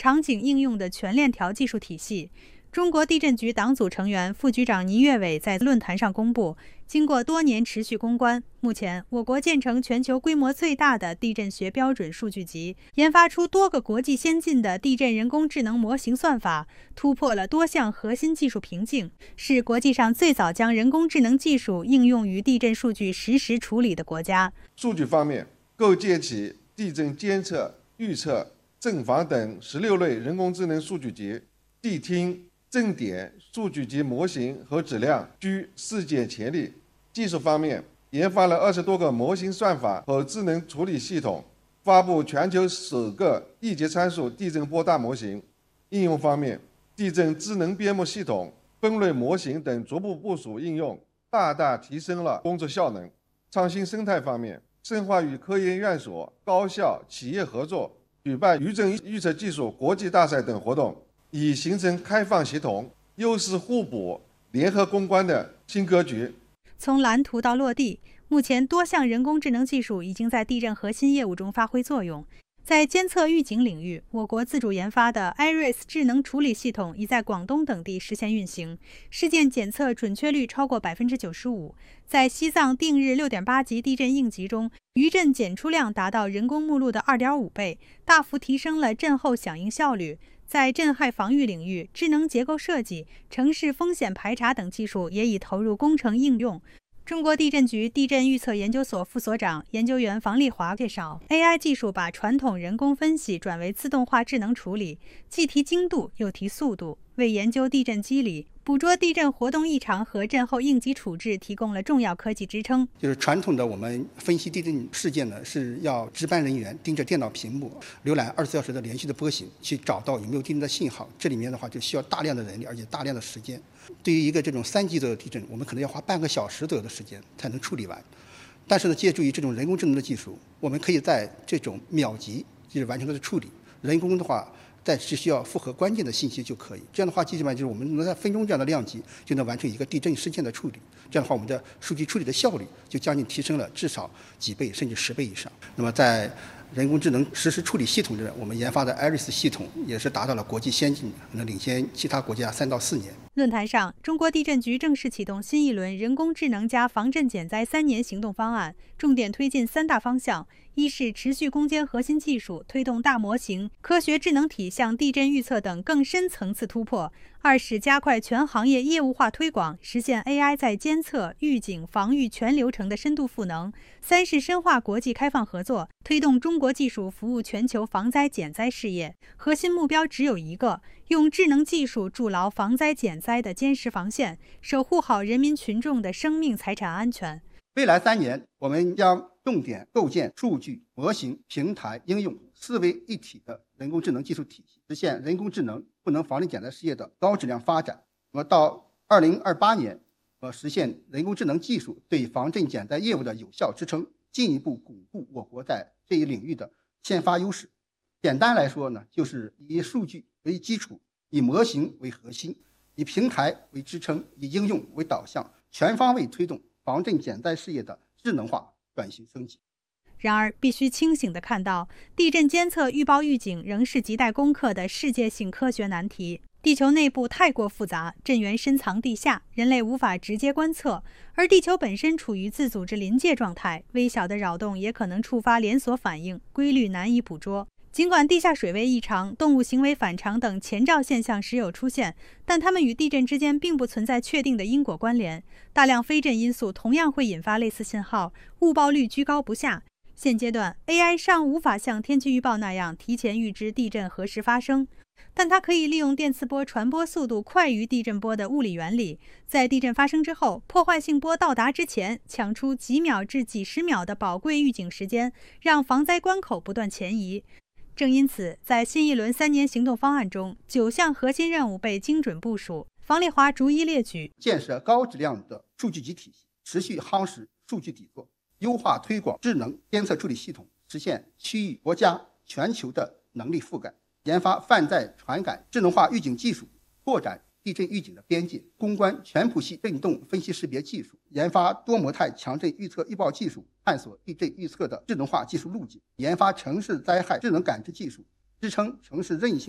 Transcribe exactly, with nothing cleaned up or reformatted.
场景应用的全链条技术体系。中国地震局党组成员、副局长倪跃伟在论坛上公布，经过多年持续攻关，目前我国建成全球规模最大的地震学标准数据集，研发出多个国际先进的地震人工智能模型算法，突破了多项核心技术瓶颈，是国际上最早将人工智能技术应用于地震数据实时处理的国家。 数据方面，构建起地震监测、预测、震防等十六类人工智能数据集，地听、震点数据集模型和质量居世界前列。技术方面，研发了二十多个模型算法和智能处理系统，发布全球首个一级参数地震波大模型。应用方面，地震智能编目系统、分类模型等逐步部署应用，大大提升了工作效能。创新生态方面，深化与科研院所、高校、企业合作，举办余震预测技术国际大赛等活动，以形成开放协同、优势互补、联合攻关的新格局。 从蓝图到落地，目前多项人工智能技术已经在地震核心业务中发挥作用。在监测预警领域，我国自主研发的 Iris 智能处理系统已在广东等地实现运行，事件检测准确率超过 百分之九十五。在西藏定日 六点八级地震应急中，余震检出量达到人工目录的 二点五倍，大幅提升了震后响应效率。在震害防御领域，智能结构设计、城市风险排查等技术也已投入工程应用。中国地震局地震预测研究所副所长、研究员房丽华介绍 ，A I 技术把传统人工分析转为自动化智能处理，既提精度又提速度，为研究地震机理、捕捉地震活动异常和震后应急处置提供了重要科技支撑。 就是传统的我们分析地震事件呢，是要值班人员盯着电脑屏幕，浏览二十四小时的连续的波形，去找到有没有地震的信号。这里面的话就需要大量的人力，而且大量的时间。对于一个这种三级左右的地震，我们可能要花半个小时左右的时间才能处理完。但是呢，借助于这种人工智能的技术，我们可以在这种秒级就是完成它的处理。人工的话，但只需要符合关键的信息就可以。这样的话，基本上就是我们能在分钟这样的量级就能完成一个地震事件的处理。这样的话，我们的数据处理的效率就将近提升了至少几倍甚至十倍以上。那么在人工智能实时处理系统中，我们研发的 Iris 系统也是达到了国际先进，能领先其他国家三到四年。 论坛上，中国地震局正式启动新一轮人工智能加防震减灾三年行动方案，重点推进三大方向：一是持续攻坚核心技术，推动大模型、科学智能体向地震预测等更深层次突破；二是加快全行业业务化推广，实现 A I 在监测、预警、防御全流程的深度赋能；三是深化国际开放合作，推动中国技术服务全球防灾减灾事业。核心目标只有一个：用智能技术筑牢防灾减灾的坚实防线，守护好人民群众的生命财产安全。 未来三年，我们将重点构建数据、模型、平台、应用四位一体的人工智能技术体系，实现人工智能赋能防震减灾事业的高质量发展。那么到二零二八年，呃，实现人工智能技术对防震减灾业务的有效支撑，进一步巩固我国在这一领域的先发优势。简单来说呢，就是以数据为基础，以模型为核心，以平台为支撑，以应用为导向，全方位推动防震减灾事业的智能化转型升级。 然而，必须清醒地看到，地震监测、预报、预警仍是亟待攻克的世界性科学难题。地球内部太过复杂，震源深藏地下，人类无法直接观测；而地球本身处于自组织临界状态，微小的扰动也可能触发连锁反应，规律难以捕捉。尽管地下水位异常、动物行为反常等前兆现象时有出现，但它们与地震之间并不存在确定的因果关联。大量非震因素同样会引发类似信号，误报率居高不下。现阶段 A I 尚无法像天气预报那样提前预知地震何时发生，但它可以利用电磁波传播速度快于地震波的物理原理，在地震发生之后，破坏性波到达之前，抢出几秒至几十秒的宝贵预警时间，让防灾关口不断前移。正因此，在新一轮三年行动方案中，九项核心任务被精准部署。房丽华逐一列举： 建设高质量的数据集体系，持续夯实数据底座，优化推广智能监测处理系统，实现区域、国家、全球的能力覆盖；研发泛在传感智能化预警技术，拓展地震预警的边界；攻关全谱系震动分析识别技术；研发多模态强震预测预报技术，探索地震预测的智能化技术路径；研发城市灾害智能感知技术，支撑城市韧性